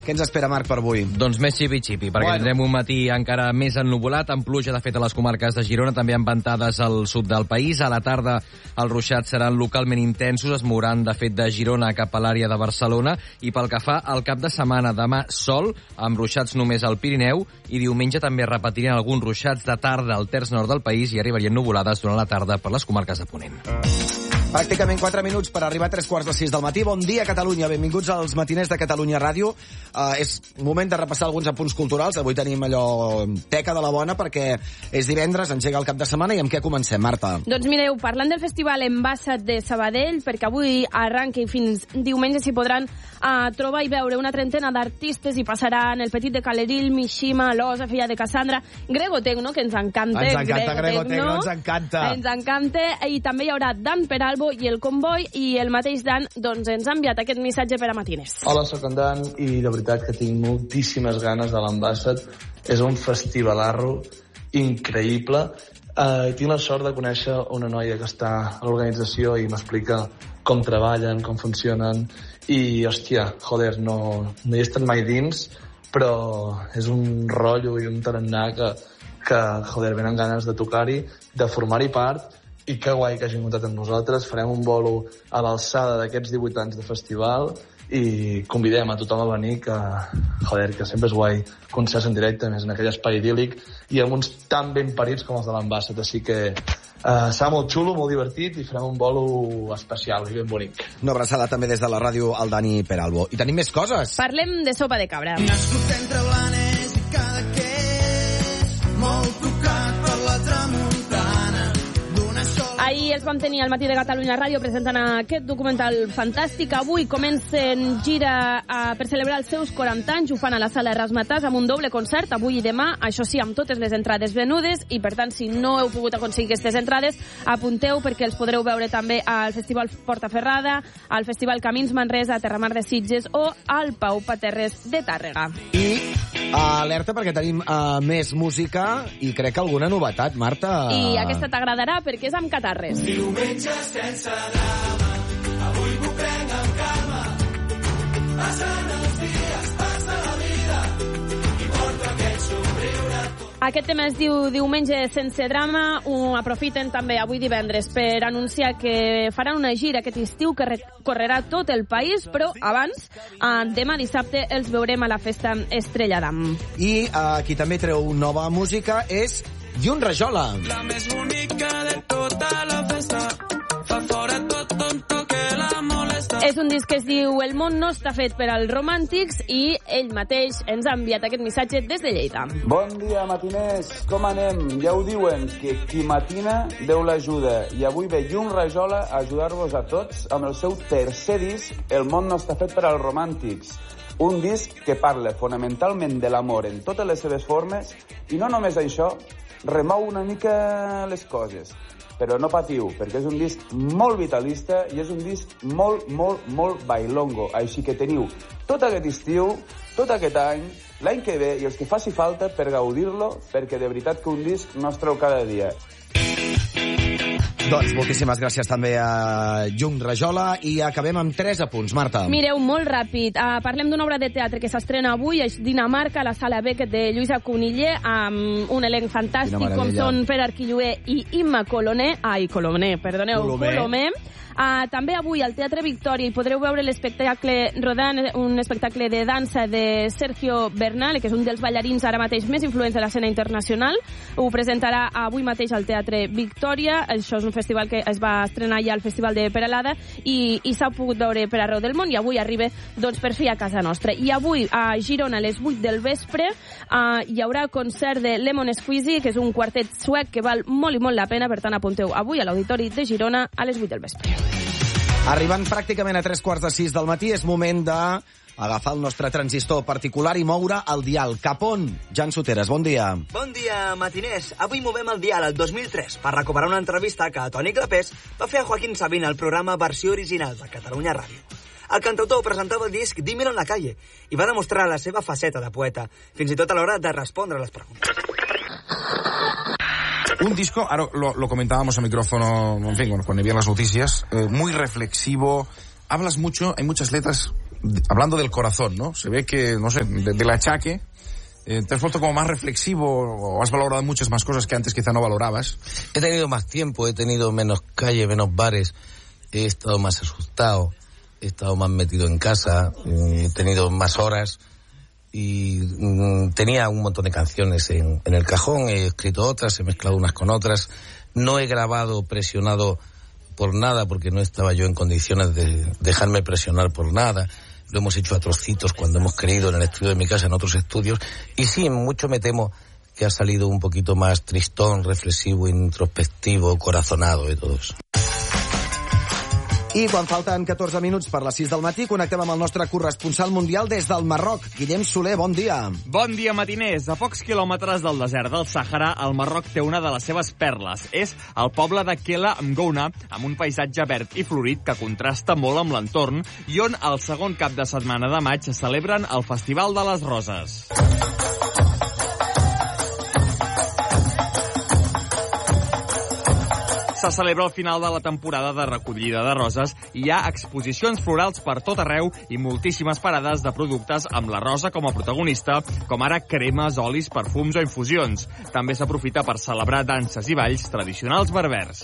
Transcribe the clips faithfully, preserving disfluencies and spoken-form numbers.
Què ens espera, Marc, per avui? Doncs més xipi-xipi, perquè Bueno. tindrem un matí encara més ennuvolat, amb pluja, de fet, a les comarques de Girona, també amb ventades al sud del país. A la tarda els ruixats seran localment intensos, es mouran, de fet, de Girona cap a l'àrea de Barcelona, i pel que fa al cap de setmana, demà sol, amb ruixats només al Pirineu, i diumenge també repetirien alguns ruixats de tarda al terç nord del país i arribarien nuvolades durant la tarda per les comarques de Ponent. Pràcticament quatre minuts per arribar a tres quarts de sis del matí. Bon dia, Catalunya. Benvinguts als matiners de Catalunya Ràdio. Uh, és moment de repassar alguns apunts culturals. Avui tenim allò teca de la bona perquè és divendres, engega el cap de setmana, i amb què comencem, Marta? Doncs mireu, parlant del Festival Envasat de Sabadell, perquè avui arranca i fins diumenge s'hi podran uh, trobar i veure una trentena d'artistes, i passaran el Petit de Calerill, Mishima, Losa, Filla de Cassandra, Grego Tecno, que ens encanta. Ens encanta Grego Tecno, ens encanta. Ens encanta, i també hi haurà Dan Peralbo i el Comboi, i el mateix Dan doncs, ens ha enviat aquest missatge per a Matines. Hola, soc en Dan, i de veritat que tinc moltíssimes ganes de l'Envasat. És un festivalarro increïble. Uh, tinc la sort de conèixer una noia que està a l'organització i m'explica com treballen, com funcionen, i, hòstia, joder, no, no hi he estat mai dins, però és un rotllo i un tarannà que, que joder, venen ganes de tocar-hi, de formar-hi part, i que guai que hagin comptat amb nosaltres. Farem un bolo a l'alçada d'aquests divuit anys de festival i convidem a tothom a venir, que, joder, que sempre és guai concerts en directe, més en aquell espai idíl·lic, i amb uns tan ben parits com els de l'Envasat. Així que uh, serà molt xulo, molt divertit, i farem un bolo especial i ben bonic. Una abraçada també des de la ràdio al Dani Peralbo. I tenim més coses. Parlem de sopa de cabra. Nascut entre Blanes i Cadaqués, molt tocat per la tramuntana. Ahir els vam tenir al Matí de Catalunya Ràdio presentant aquest documental fantàstic. Avui comencen gira uh, per celebrar els seus quaranta anys. Ho fan a la sala Erasmatàs amb un doble concert, avui i demà, això sí, amb totes les entrades venudes, i per tant, si no heu pogut aconseguir aquestes entrades, apunteu, perquè els podreu veure també al Festival Portaferrada, al Festival Camins Manresa, a Terramar de Sitges o al Pau Paterres de Tàrrega. I uh, alerta, perquè tenim uh, més música i crec que alguna novetat, Marta. I aquesta t'agradarà perquè és amb Catarres. Diumenge sense drama, avui m'ho prenc amb calma. Passen els dies, passa la vida, i porto aquest somriure. Aquest tema es diu Diumenge sense drama. Ho aprofiten també avui divendres per anunciar que faran una gira aquest estiu que correrà tot el país, però abans, demà dissabte, els veurem a la festa Estrella d'Am. I uh, qui també treu nova música és Llun Rajola. La més bonica de tota la festa, fa fora tot tonto que la molesta. És un disc que es diu El món no està fet per als romàntics, i ell mateix ens ha enviat aquest missatge des de Lleida. Bon dia, matiners. Com anem? Ja ho diuen, que qui matina, Déu l'ajuda. I avui ve Llun Rajola a ajudar-vos a tots amb el seu tercer disc, El món no està fet per als romàntics. Un disc que parla fonamentalment de l'amor en totes les seves formes, i no només això, remou una mica les coses. Però no patiu, perquè és un disc molt vitalista i és un disc molt, molt, molt bailongo. Així que teniu tot aquest estiu, tot aquest any, l'any que ve i els que faci falta per gaudir-lo, perquè de veritat que un disc no es treu cada dia. Doncs moltíssimes gràcies també a Llun Rajola, i acabem amb tres apunts, Marta. Mireu, molt ràpid. Uh, parlem d'una obra de teatre que s'estrena avui a Dinamarca, a la Sala Beckett de Lluïsa Coniller, amb un elenc fantàstic com són Pere Arquilloé i Imma Colomer. Ai, Colomer, perdoneu, Colomer. Colomer. Uh, també avui al Teatre Victòria hi podreu veure l'espectacle Rodant, un espectacle de dansa de Sergio Bernal, que és un dels ballarins ara mateix més influents de l'escena internacional. Ho presentarà avui mateix al Teatre Victòria. Això és un festival que es va estrenar ja al Festival de Peralada, i, i s'ha pogut veure per arreu del món, i avui arriba doncs, per fi a casa nostra. I avui a Girona a les vuit del vespre uh, hi haurà concert de Lemon Squeezy, que és un quartet suec que val molt i molt la pena. Per tant, apunteu avui a l'Auditori de Girona a les vuit del vespre. Arribant pràcticament a tres quarts de sis del matí, és moment d'agafar el nostre transistor particular i moure el dial. Cap on? Jan Soteres, bon dia. Bon dia, matiners. Avui movem el dial al dos mil tres per recuperar una entrevista que Toni Clapés va fer a Joaquín Sabina al programa Versió Original de Catalunya Ràdio. El cantautor presentava el disc Dímelo en la calle i va demostrar la seva faceta de poeta, fins i tot a l'hora de respondre a les preguntes. Un disco, ahora lo, lo comentábamos a micrófono, en fin, cuando, cuando vi las noticias, eh, muy reflexivo, hablas mucho, hay muchas letras hablando del corazón, ¿no? Se ve que, no sé, de, del achaque, eh, te has vuelto como más reflexivo o has valorado muchas más cosas que antes quizá no valorabas. He tenido más tiempo, he tenido menos calle, menos bares, he estado más asustado, he estado más metido en casa, he tenido más horas y mm, tenía un montón de canciones en, en el cajón, he escrito otras, he mezclado unas con otras, no he grabado presionado por nada porque no estaba yo en condiciones de dejarme presionar por nada, lo hemos hecho a trocitos cuando hemos querido en el estudio de mi casa, en otros estudios, y sí, mucho me temo que ha salido un poquito más tristón, reflexivo, introspectivo, corazonado de todo eso. I quan falten catorze minuts per les sis del matí, connectem amb el nostre corresponsal mundial des del Marroc. Guillem Soler, bon dia. Bon dia, matiners. A pocs quilòmetres del desert del Sàhara, el Marroc té una de les seves perles. És el poble de Kela Mgouna, amb un paisatge verd i florit que contrasta molt amb l'entorn, i on el segon cap de setmana de maig celebren el Festival de les Roses. Se celebra el final de la temporada de recollida de roses i hi ha exposicions florals per tot arreu i moltíssimes parades de productes amb la rosa com a protagonista, com ara cremes, olis, perfums o infusions. També s'aprofita per celebrar danses i balls tradicionals berbers.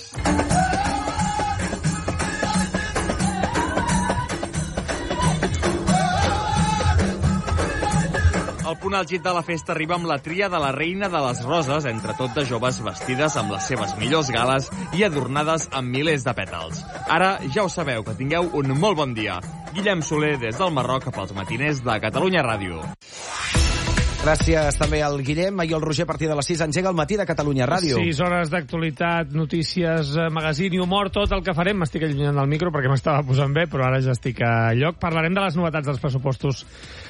El punt àlgid de la festa arriba amb la tria de la reina de les roses, entre tot de joves vestides amb les seves millors gales i adornades amb milers de pètals. Ara ja ho sabeu, que tingueu un molt bon dia. Guillem Soler, des del Marroc, pels matiners de Catalunya Ràdio. Gràcies també al Guillem. I el Roger, a partir de les sis, engega el matí de Catalunya Ràdio. sis hores d'actualitat, notícies, magazín i humor, tot el que farem. M'estic allunyant del micro perquè m'estava posant bé, però ara ja estic a lloc. Parlarem de les novetats dels pressupostos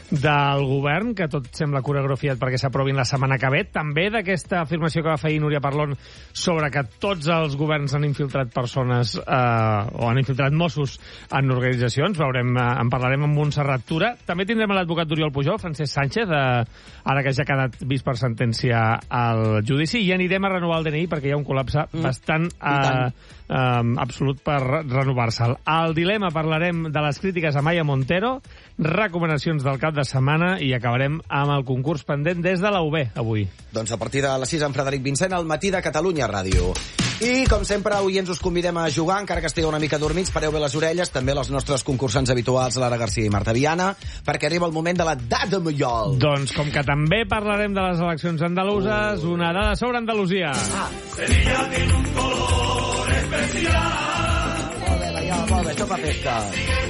del govern, que tot sembla coreografiat perquè s'aprovin la setmana que ve. També d'aquesta afirmació que va fer Núria Parlon sobre que tots els governs han infiltrat persones eh, o han infiltrat Mossos en organitzacions. Veurem, eh, en parlarem amb Montserrat Tura. També tindrem l'advocat d'Oriol Pujol, Francesc Sánchez, eh, ara que ja ha quedat vist per sentència al judici, i anirem a renovar el D N I perquè hi ha un col·lapse mm. bastant eh, eh, absolut per renovar-se'l. Al dilema parlarem de les crítiques a Maya Montero, recomanacions del cap de setmana i acabarem amb el concurs pendent des de la U B avui. Doncs a partir de les sis amb Frederic Vincent, al matí de Catalunya Ràdio. I, com sempre, avui ens us convidem a jugar, encara que estigueu una mica dormits, pareu bé les orelles, també les nostres concursants habituals, Lara García i Marta Viana, perquè arriba el moment de la dada Mallol. Doncs com que també parlarem de les eleccions andaluses, uh. una dada sobre Andalusia. Ah. Sevilla tiene un color especial. Molt bé, Laia, molt bé, això fa festa.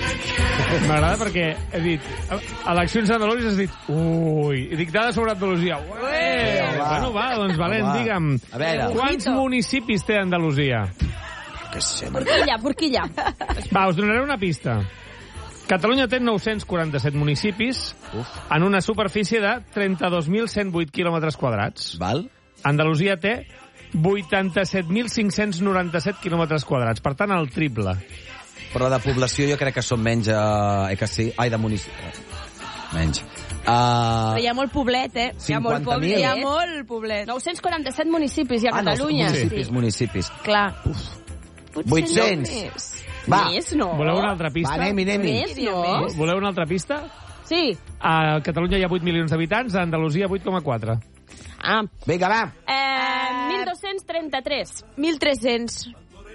M'agrada perquè he dit eleccions andaluses, has dit ui, i dic dades sobre Andalusia. Ué! Va. Bueno, va, doncs Valent, va. Digue'm, a veure, quants municipis té Andalusia? Que sé, Forquilla, Forquilla. Va, us donaré una pista. Catalunya té nou-cents quaranta-set municipis Uf. en una superfície de trenta-dos mil cent vuit quilòmetres quadrats. Val. Andalusia té vuitanta-set mil cinc-cents noranta-set quilòmetres quadrats, per tant, el triple. Però de població jo crec que són menys... Eh, eh que sí? Ai, de municipi. Menys. Uh, Però hi ha molt poblet, eh? Hi ha molt poblet. Hi ha molt poblet. nou-cents quaranta-set municipis hi ha a Catalunya. Ah, no, municipis, sí. municipis. Clar. Uf. vuit-cents. No Va. Més, no. Voleu una altra pista? Va, anem-hi, anem-hi. Més, no. Voleu una altra pista? Sí. A Catalunya hi ha vuit milions d'habitants, a Andalusia vuit coma quatre. Ah. Vinga, va. Eh, mil dos-cents trenta-tres. mil tres-cents.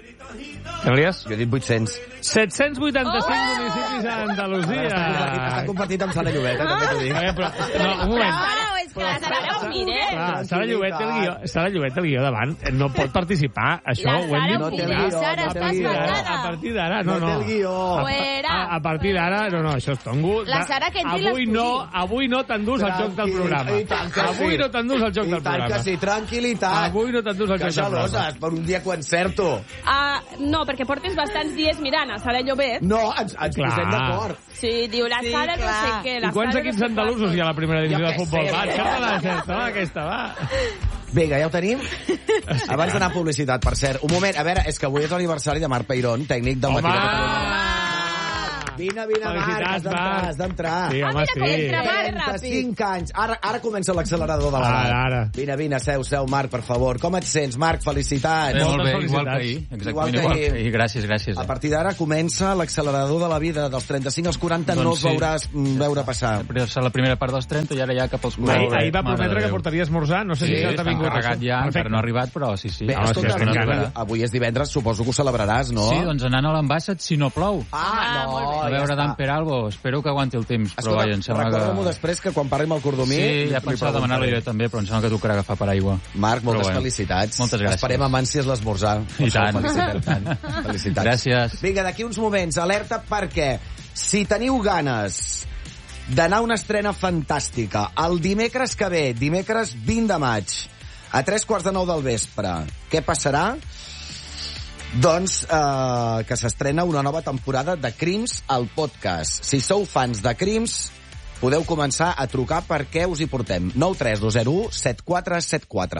Què volies? Jo he dit vuit-cents. set-cents vuitanta-cinc oh! municipis a Andalusia. Està compartit amb Sara Llobeta, també t'ho dic. Eh, però, no, un moment. Però és que la Sara ho mire. Clar, Sara Llobet té el guió, Sara Llobet té el guió davant. No pot participar. Això La ho hem dit. Sara ho mire. Sara, estàs matada. A partir d'ara, no, no. No té el guió. A, a partir d'ara, no, no, això és tongo. La Sara que entri avui no, avui no t'endús el joc del programa. Avui no t'endús el joc del programa. I tant que sí, tranquil·litat. Avui no t'endús el joc del programa. Que xaloses, per un dia que ho encerto. Uh, no, perquè portes bastants dies mirant a Sara Llobet. No, ens, ens posem d'acord. Sí, diu la Sí, Sara no clar. sé què. La I quants Sara equips no sé andalusos hi ha a la primera divisió Jo de què futbol? sé. Va, encerta-la, encerta-la, aquesta, va. Vinga, ja ho tenim? Abans d'anar a publicitat, per cert. Un moment, a veure, és que avui és l'aniversari de Marc Peirón, tècnic del Matí de Catalunya. Vine, vine, Marc, has d'entrar, has d'entrar. Sí, home, Ah, mira com sí. entra, Marc, trenta-cinc anys. Ara, ara comença l'accelerador de l'edat. Ara, ara. Vine, vine, seu, seu, Marc, per favor. Com et sents, Marc? Felicitats. Bé, molt bé, Moltes igual que felicitats. ahir. Igual Exactament que igual que ahir. ahir. Gràcies, gràcies. A partir d'ara comença l'accelerador de la vida. Dels trenta-cinc als quaranta Doncs no els sí. veuràs mm, veure passar. Però serà la primera part dels trenta i ara ja cap als Ahir, quaranta. ahir va Mare prometre de que Déu. portaria esmorzar. No sé Sí, si ja t'ha està vingut encarregat això. ja, Perfecte. encara no ha arribat, però sí, sí. Bé, Ah, escolta, hòstia, avui, encara. avui és divendres, suposo que ho celebraràs, no? Sí, doncs anant a l'Ambassat si no plou. Ah, no, A ja veure està. Dan Peralbo, espero que aguanti el temps, però vaja, em Escolta, sembla recorda-m'ho que... després que quan parli amb el Cordomí... Sí, ja li pensava demanar-lo preguntaré. jo també, però em sembla que tocarà agafar per aigua. Marc, moltes Però bueno, felicitats. moltes gràcies. Esperem amb ànsies l'esmorzar. I tant. Felicitem tant. Felicitats. Gràcies. Vinga, d'aquí uns moments, alerta perquè si teniu ganes d'anar a una estrena fantàstica el dimecres que ve, dimecres vint de maig, a tres quarts de nou del vespre, què passarà? Doncs eh, que s'estrena una nova temporada de Crims al podcast. Si sou fans de Crims, podeu començar a trucar perquè us hi portem. nou tres dos zero u set quatre set quatre.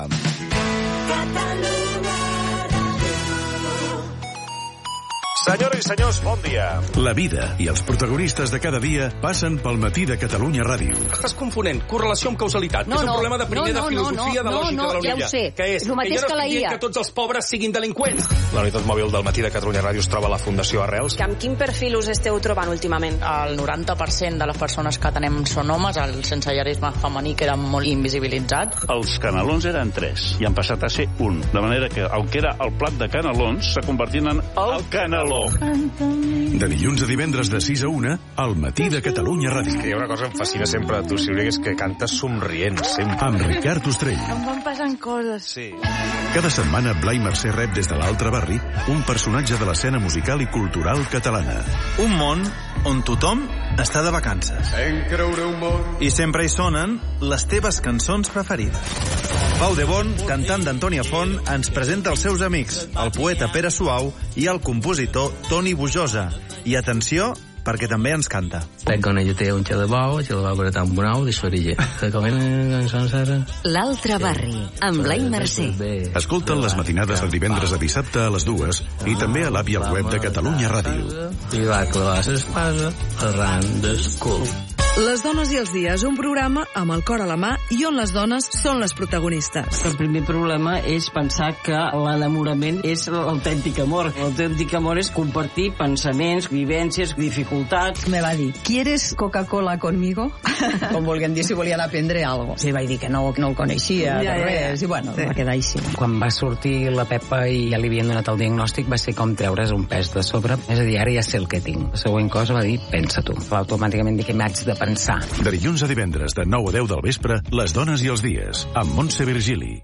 Senyores i senyors, bon dia. La vida i els protagonistes de cada dia passen pel matí de Catalunya Ràdio. Estàs confonent correlació amb causalitat. No, és un no, problema de primer no, no, de filosofia no, de no, lògica no, de la ja ho Olivia. sé. Que és, Lo mateix que jo no que la estic dient I A. que tots els pobres siguin delinqüents. La unitat mòbil del matí de Catalunya Ràdio es troba a la Fundació Arrels. Amb quin perfil us esteu trobant últimament? El noranta per cent de les persones que atenem són homes, el sensellarisme femení queda molt invisibilitzat. Els canelons eren tres i han passat a ser un. De manera que el que era el plat de canelons s'ha convertit en el caneló. De dilluns a divendres de sis a una, al matí de Catalunya Ràdio. Hi ha una cosa que em fascina sempre de tu, Sílvia, que és que cantes somrient, sempre. Amb Ricard Ostrell. Em van passant coses. Sí. Cada setmana Blai Mercè rep des de l'altre barri un personatge de l'escena musical i cultural catalana. Un món on tothom està de vacances. En creure un món. I sempre hi sonen les teves cançons preferides. Pau de Bon, cantant d'Antònia Font, ens presenta els seus amics, el poeta Pere Suau i el compositor Toni Bujosa. I atenció, perquè també ens canta. Con ella té un xel de bou, xel de bou per tant bonau, de sorilla. Que comen cançons ara... L'altre barri, amb Blai Mercè. Escolta'n les matinades de divendres a dissabte a les dues i també a l'app i al web de Catalunya Ràdio. I va clavar l'espasa arran del cul. Les dones i els dies, un programa amb el cor a la mà i on les dones són les protagonistes. El primer problema és pensar que l'enamorament és l'autèntic amor. L'autèntic amor és compartir pensaments, vivències, dificultats. Me va dir, ¿quieres Coca-Cola conmigo? Com volguem dir, si volien aprendre alguna cosa. Sí, vaig dir que no, que no el coneixia, ja, de res, ja, ja. I bueno, sí. Va quedar així. Quan va sortir la Pepa i ja li havien donat el diagnòstic, va ser com treure's un pes de sobre. És a dir, ara ja sé el que tinc. La següent cosa va dir, pensa tu. Va automàticament dir que m'haig de pensar. De dilluns a divendres de nou a deu del vespre, Les dones i els dies, amb Montse Virgili.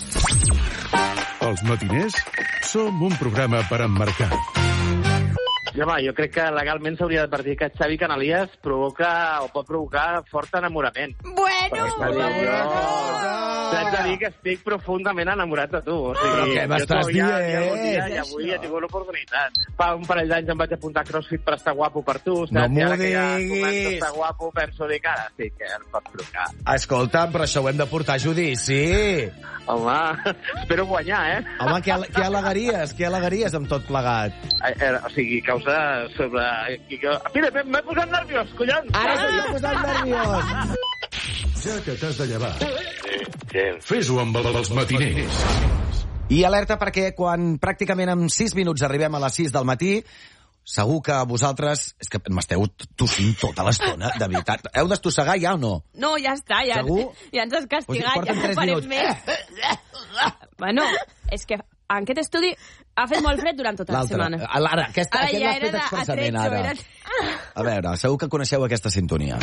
Els matiners som un programa per emmarcar. I, home, jo crec que legalment s'hauria d'advertir que Xavi Canalies provoca o pot provocar fort enamorament. Bueno! T'haig de dir que estic profundament enamorat de tu. O sigui, però què m'estàs dient? Ja, I avui he tingut l'oportunitat. Fa un parell d'anys em vaig apuntar a CrossFit per estar guapo per tu. Saps? No m'ho I ara que ja diguis. començo a estar guapo, penso dir que ara sí que em pots trucar. Escolta, però això ho hem de portar a judici. Home, espero guanyar, eh? Home, què, al- què al·legaries? Què al·legaries amb tot plegat? Eh, eh, o sigui, causa sobre... Mira, m'he posat nerviós, collons! Ara s'ha posat nerviós! Ja que t'has de llevar, fes-ho amb els matiners. I alerta perquè quan pràcticament en sis minuts arribem a les sis del matí, segur que vosaltres... És que m'esteu tossint tota l'estona, de veritat. Heu d'estossegar ja o no? No, ja està, ja, Segur? ja ens has castigat, Pues porten ja no tres farem minuts. més. Bueno, és que en aquest estudi ha fet molt fred durant tota la L'altre. setmana. Ara, aquesta, Ara aquest ja l'has fet era de expressament, atrecho, ara. era... A veure, segur que coneixeu aquesta sintonia.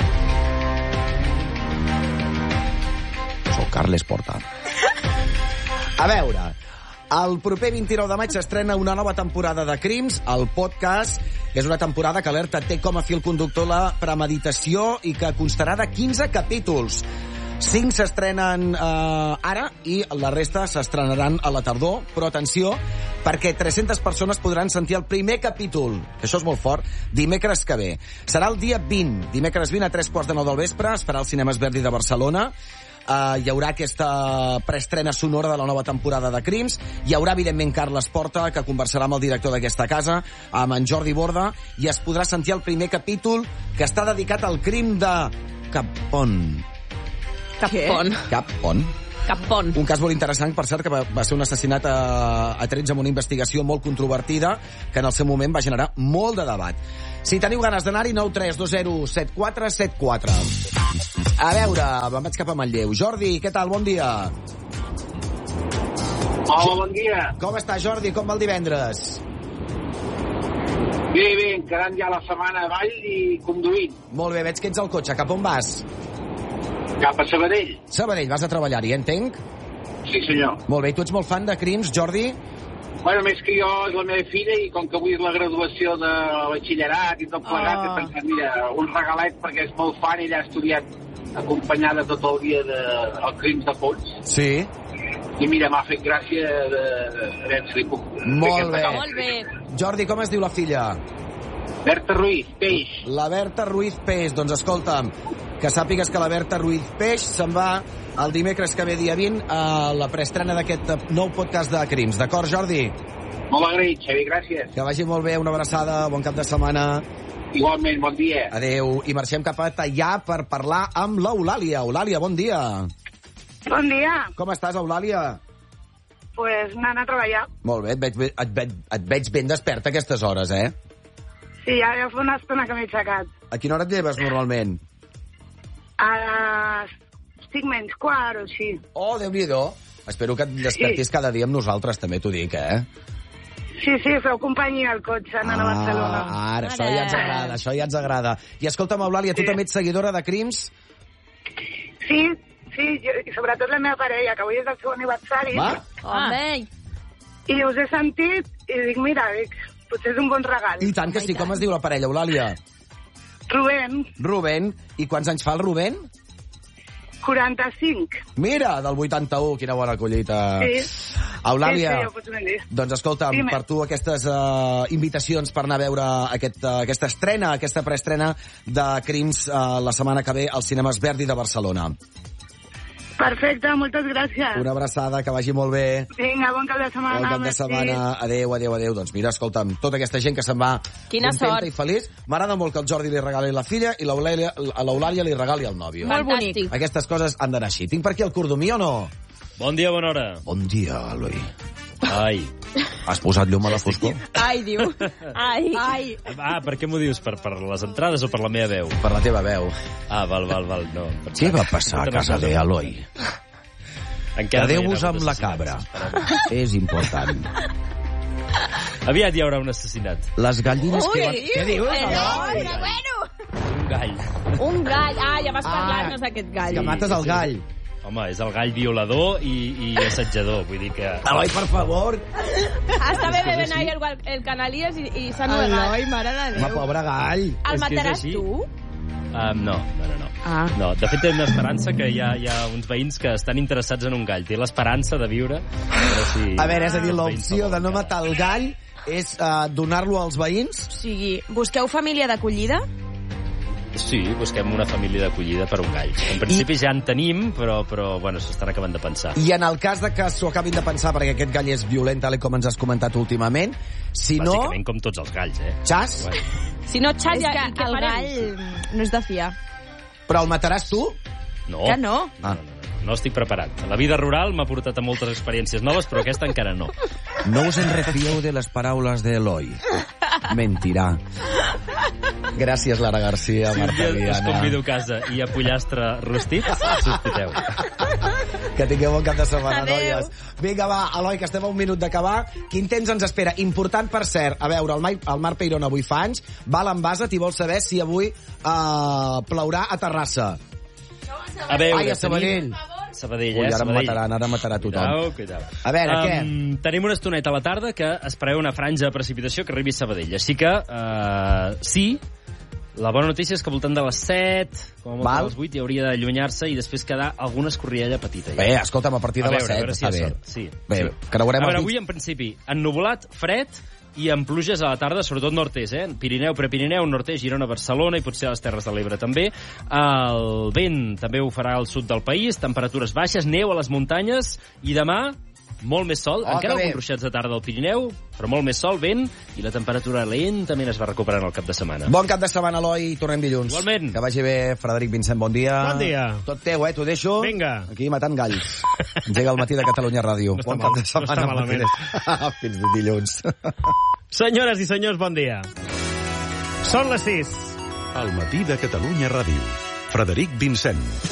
Soc Carles Porta. A veure, el proper vint-i-nou de maig s'estrena una nova temporada de Crims, el podcast. És una temporada que Alerta té com a fil conductor la premeditació i que constarà de quinze capítols. Cinc s'estrenen eh, ara i la resta s'estrenaran a la tardor, però atenció, perquè tres-centes persones podran sentir el primer capítol, que això és molt fort, dimecres que ve. Serà el dia vint, dimecres vint a tres quarts de nou del vespre, es farà al Cinemes Verdi de Barcelona. Uh, hi haurà aquesta preestrena sonora de la nova temporada de Crims. Hi haurà, evidentment, Carles Porta, que conversarà amb el director d'aquesta casa, amb en Jordi Borda, i es podrà sentir el primer capítol que està dedicat al crim de Capon. Capon. Capon. Capon. Un cas molt interessant, per cert, que va, va ser un assassinat a, a trets amb una investigació molt controvertida, que en el seu moment va generar molt de debat. Si teniu ganes d'anar-hi, nou tres dos zero set quatre set quatre. A veure, me'n vaig cap a Manlleu. Jordi, què tal? Bon dia. Hola, bon dia. Com està, Jordi? Com va el divendres? Bé, bé, encarant ja la setmana a Vall i conduint. Molt bé, veig que ets al cotxe. Cap on vas? Cap a Sabadell. Sabadell, vas a treballar-hi, entenc? Sí, senyor. Molt bé, tu ets molt fan de Crims, Jordi? Bueno, més que jo és la meva filla i com que avui és la graduació de batxillerat i tot plegat, oh. he pensat, mira, un regalet perquè és molt fan i ella ha estudiat acompanyada tot el dia de el Crims de Pons. Sí. I mira, m'ha fet gràcia de, de, de veure si li puc... Molt bé. Molt bé. Jordi, com es diu la filla? Berta Ruiz, Peix. La Berta Ruiz Peix. Doncs escolta'm, que sàpigues que la Berta Ruiz Peix se'n va el dimecres que ve dia vint a la preestrena d'aquest nou podcast de Crims. D'acord, Jordi? Molt agraït, Xavi, gràcies. Que vagi molt bé, una abraçada, bon cap de setmana. Igualment, bon dia. Adéu. I marxem cap a Teià per parlar amb l'Eulàlia. Eulàlia, bon dia. Bon dia. Com estàs, Eulàlia? Pues anant a treballar. Molt bé, et veig, et, veig, et veig ben desperta a aquestes hores, eh? Sí, ja, ja fa una estona que m'he aixecat. A quina hora et lleves normalment? A les cinc menys quart o així. Oh, Déu-n'hi-do. Espero que et despertis sí. cada dia amb nosaltres, també t'ho dic, eh? Sí, sí, feu companyia al cotxe anant ah, a Barcelona. Ara, això ja ens agrada, això ja ens agrada. I escolta'm, Eulàlia, tu sí. també ets seguidora de Crims? Sí, sí, jo, i sobretot la meva parella, que avui és el seu aniversari. Va? Home! I us he sentit i dic, mira, dic, potser és un bon regal. I tant que sí. Com es diu la parella, Eulàlia? Rubén. Rubén. I quants anys fa el Rubén? quaranta-cinc. Mira, del vuitanta-u, quina bona collita. Sí. Eulàlia, sí, sí, pots dir. doncs escolta'm, Dime. Per tu aquestes uh, invitacions per anar a veure aquest, uh, aquesta estrena, aquesta preestrena de Crims uh, la setmana que ve als Cinemes Verdi de Barcelona. Perfecte, moltes gràcies. Una abraçada, que vagi molt bé. Vinga, bon cap de setmana. Bon cap de setmana. Adéu, adéu, adéu. Doncs mira, escolta'm, tota aquesta gent que se'n va Quina contenta sort. i feliç. M'agrada molt que el Jordi li regali la filla i l'Eulàlia li regali el nòvio. Molt bonic. Aquestes coses han d'anar així. Tinc per aquí el cordomí o no? Bon dia, bona hora. Bon dia, Eloi. Ai. Has posat llum a la foscor? Ai, diu. Ai. Ai. Ah, per què m'ho dius? Per, per les entrades o per la meva veu? Per la teva veu. Ah, val, val, val. No, què va passar a casa d'Eloi? Quedeu-vos amb la cabra. És important. Aviat hi haurà un assassinat. Les gallines Ui, que van... Què dius? Eloi, però bueno. Un gall. Un gall. Ah, ja vas parlar-nos d'aquest gall. Que mates el gall. Home, és el gall violador i, i assetjador, vull dir que... Eloi, per favor! Està bé bevent ahí el, el Canalies i, i s'ha negat. Eloi, mare de Déu. Home, pobre gall. El mataràs tu? Um, no, no, no. no. Ah. No, de fet, té una esperança que hi ha, hi ha uns veïns que estan interessats en un gall. Té l'esperança de viure, però si... A veure, és a dir, l'opció de no matar el gall és uh, donar-lo als veïns? O sigui, busqueu família d'acollida? Sí, busquem una família d'acollida per un gall. En principi I... ja en tenim, però, però bueno, s'estan acabant de pensar. I en el cas de que s'ho acabin de pensar, perquè aquest gall és violent, tal com ens has comentat últimament, si no... Bàsicament com tots els galls, eh? Xas? Bueno. Si no xalla, és que el gall no és de fiar. Però el mataràs tu? No. Que no? Ah. No, no, no, no estic preparat. La vida rural m'ha portat a moltes experiències noves, però aquesta encara no. No us en refieu de les paraules d'Eloi. Mentirà. Gràcies, Lara Garcia, Marta Si Viana. us convido a casa i a pollastre rostit, sospiteu. Que tingueu bon cap de setmana, Adéu. noies. Vinga, va, Eloi, que estem a un minut d'acabar. Quin temps ens espera? Important, per cert, a veure, el, Mai, el Marc Peirón avui fa anys, va a l'Envasa, i vol saber si avui uh, plourà a Terrassa. A veure, Ai, a Sabadell. Tenim... Sabadell, Ui, eh? ara Sabadell. mataran, ara matarà tothom. Cuidao, cuidao. A veure, um, què? Tenim una estoneta a la tarda que es preveu una franja de precipitació que arribi a Sabadell. Així que, uh, sí, La bona notícia és que al voltant de les set, com a molt a les vuit, hi hauria d'allunyar-se i després quedar alguna escorrialla petita. Bé, escolta'm, a partir de les set, està bé. Sí. Bé, creuarem... A veure, avui, en principi, ennuvolat, fred i amb pluges a la tarda, sobretot nord-est, eh? Pirineu, Prepirineu, nord-est, Girona, Barcelona i potser a les Terres de l'Ebre també. El vent també ho farà al sud del país, temperatures baixes, neu a les muntanyes i demà molt més sol, oh, encara alguns ruixats de tarda al Pirineu, però molt més sol, vent, i la temperatura lentament es va recuperant al cap de setmana. Bon cap de setmana, Eloi, tornem dilluns. Igualment. Que vagi bé, Frederic Vincent, bon dia. Bon dia. Tot teu, eh, t'ho deixo. Vinga. Aquí matant galls. Engega el matí de Catalunya Ràdio. No bon mal, cap de setmana. No està malament. Fins dilluns. Senyores i senyors, bon dia. Són les sis. El matí de Catalunya Ràdio. Frederic Vincent.